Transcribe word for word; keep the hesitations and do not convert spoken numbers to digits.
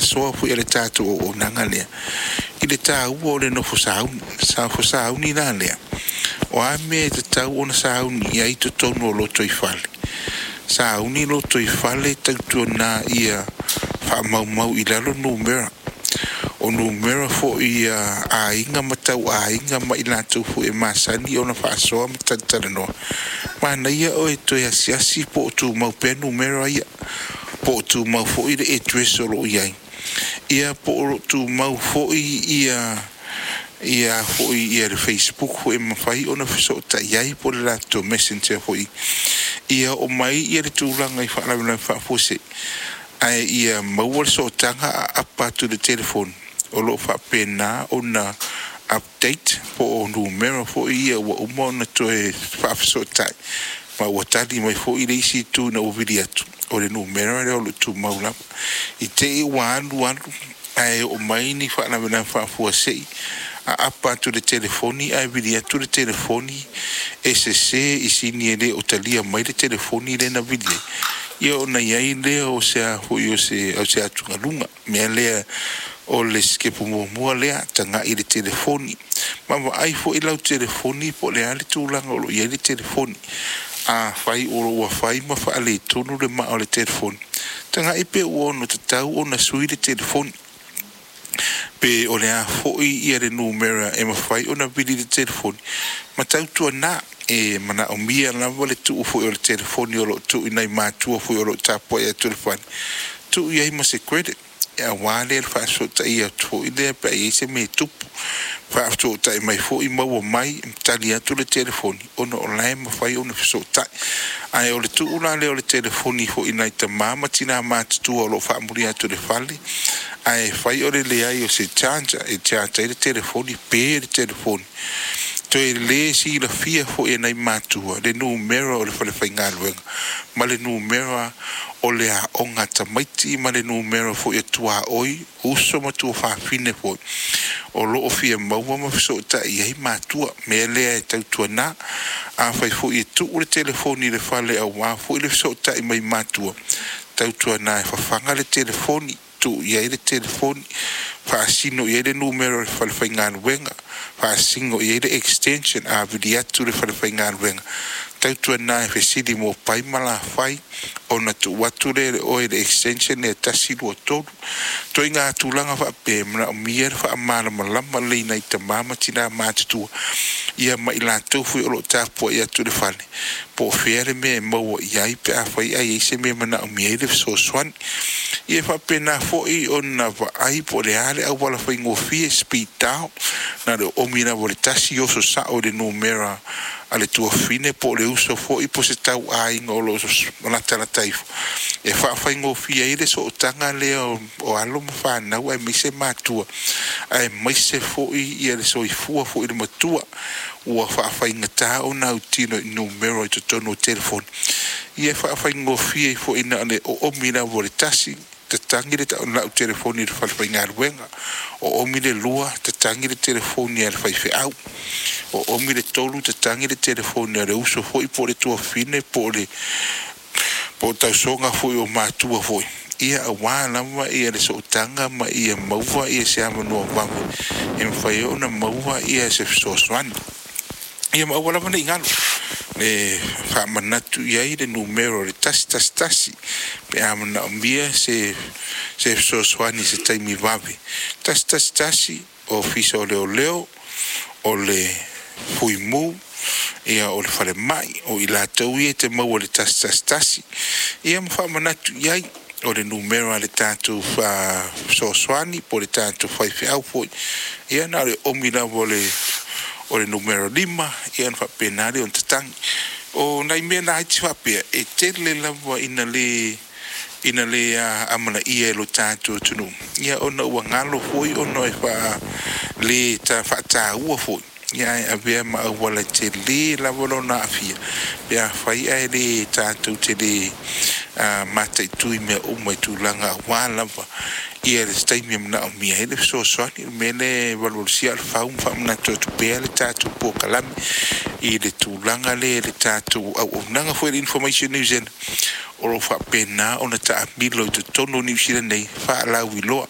whaasoa fu e le tātou o nanga lea. I le tāu o le no fusauni, sa fusauni nā lea. O a me te tau o na sauni i ai to tonu o loto i fale. Sauni loto i fale tautua nā ia wha mau mau i lalo numera. O numera fo i a inga matau a inga ma i lātou fu e masani o na whaasoa matantara noa. Mana ia o e toi asiasi po o tu mau pe numera ia. Po o tu mau fo i le e dreso lo i ai. Ia po o tu mau fo i ia ia fo i ia le Facebook fo e mawhai o na fiso ta iai po le lātou messenger fo i. Ia o mai ia le tūlanga i whaalawina whaafose. Ai ia maua le so tanga a apa tu le telefon. O lo whaapena o na update po o numero fo i ia wa umo na toe whaafiso tai. Ma ua tali mai fo i le isi tu na uviri atu. O le numero le o le tu maulapa. I te i wānu anu. Ai o mai ni whaalawina whaafose i. A apa tu le telefoni ai vidi tu le telefoni S C i sini ele o talia mai le telefoni le na vidi io na ia le o se ho io se o se atunga lunga me le o le skepu mo mo le tanga i le telefoni ma ai fo i lau telefoni po le ale tu langa o ia le telefoni a fai o wa fai ma fa le tonu le ma o le telefoni tanga i pe o no tau o na sui le telefoni pe o le a foi i le numero e ma fai ona vidi le telefoni ma tau tua na e mana o mia na vole tu foi o le telefoni o lo tu inai ma tu foi o lo tapo e telefoni tu i ai ma se credit e a wale el fa so ta ia tu i le pe i se me tu fa so ta mai foi ma o mai talia tu le telefoni ono online ma fai ona so ta ai o le tu una le o le telefoni fo inai ta mama tina ma tu o lo fa muria tu le fali ai fai ore le ai o se charger e charger il telefoni per il telefoni to le si la fia fo e nai matua le numero o le fa le faingal ma le numero o le a onga tamaiti ma le numero fo e tua oi uso ma tua fa fine fo o lo fia maua ma so ta i ai matua me le e tau tua na a fai fo e tu le telefoni le fa le a wa fo le so ta i mai matua tau tua na e fa fanga le telefoni tu ia le telefoni fa sino ia le numero fa le faingan wenga fa singo ia le extension a vidia tu le fa le faingan wenga tau tu na fe sidi mo pai mala fai ona tu watu le o le extension e tasilu todo to inga tu langa fa pe mna mier fa mala mala le na ita mama tina ma tu ia mai la tu fu o ta po ia tu le fale po fere me mo ia i pe a fai ai se me mana mier so swan ia fa pena fo i ona va ai po le ale au wala fai ngo fi speed down na le o mina voltasi o so sa o de numero ale tua fine po le uso fo i po se tau ai ngolo na tala taifo e fa fa ngo fi ai le so tanga le o alo mo fa na wa mi se matua ai mai se fo i ia le so i fu fo i le matua o fa fa ngata o na utino numero to tono telefone ia fa fa ngo fi fo i na le o mina voltasi te tangi le ta na telefoni le fa fa ngar wenga o o mi le lua te tangi le telefoni al fa fe au o o mi le tolu te tangi le telefoni le uso foi po le tua fine po le po ta songa foi o matua foi ia wa na ma ia le so tanga ma ia maua ia se ama no wa em fa yo na maua ia se so swan ia ma wala mana ingalo le fa manatu ia i le numero le tas tas tasi pe amana mbia se se so swani se taimi vavi tas tas tasi o fiso leo leo o le fuimu ia o le fale mai o ila tau ia te mau o le tas tas tasi ia ma fa manatu ia o le numero le tatu fa so swani po le tatu fai fe au foi ia na le omila vole o le numero lima ia na fa penale on tatang o nai me na hiti fa pe e tele lava ina le ina le amana ia lo tatu tunu ia ona ua ngalo foi ona e fa le ta fa ta ua foi ia avea ma wala te le lava lona afia ia fai ai le tatu te le mata tui me o mai tu langa wa lava ia le stai me na mi ele so so ni me le valorsia al faum fam na to pe le tatu po kalam i le tu langa le le tatu au nanga foi information news en o fa pena ona ta milo to tono ni sire nei fa la wilo